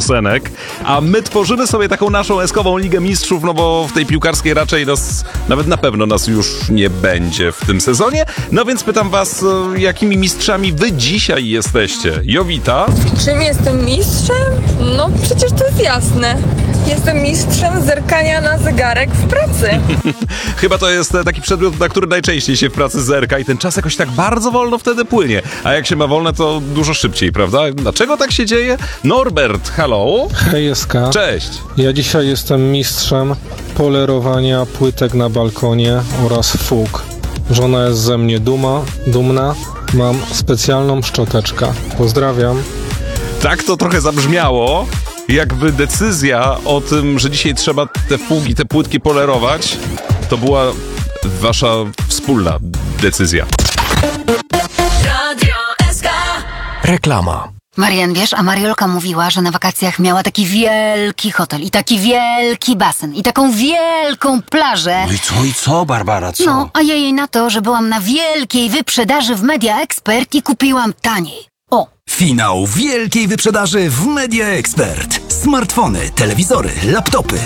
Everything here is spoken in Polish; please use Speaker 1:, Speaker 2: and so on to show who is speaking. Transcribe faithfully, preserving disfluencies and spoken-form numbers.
Speaker 1: piosenek, a my tworzymy sobie taką naszą eskową Ligę Mistrzów, no bo w tej piłkarskiej raczej nas, nawet na pewno nas już nie będzie w tym sezonie. No więc pytam was, jakimi mistrzami wy dzisiaj jesteście? Jowita?
Speaker 2: Czym jestem mistrzem? No przecież to jest jasne. Jestem mistrzem zerkania na zegarek w pracy.
Speaker 1: Chyba to jest taki przedmiot, na który najczęściej się w pracy zerka i ten czas jakoś tak bardzo wolno wtedy płynie. A jak się ma wolne, to dużo szybciej, prawda? Dlaczego tak się dzieje? Norbert, hello.
Speaker 3: Hej, Eska.
Speaker 1: Cześć.
Speaker 3: Ja dzisiaj jestem mistrzem polerowania płytek na balkonie oraz fug. Żona jest ze mnie duma, dumna. Mam specjalną szczoteczkę. Pozdrawiam.
Speaker 1: Tak to trochę zabrzmiało, jakby decyzja o tym, że dzisiaj trzeba te fugi, te płytki polerować, to była wasza wspólna decyzja.
Speaker 4: Radio S K.
Speaker 5: Reklama.
Speaker 6: Marian, wiesz, a Mariolka mówiła, że na wakacjach miała taki wielki hotel i taki wielki basen i taką wielką plażę.
Speaker 5: No i co, i co, Barbara, co?
Speaker 6: No, a ja jej na to, że byłam na wielkiej wyprzedaży w Media Expert i kupiłam taniej. O!
Speaker 5: Finał wielkiej wyprzedaży w Media Expert. Smartfony, telewizory, laptopy,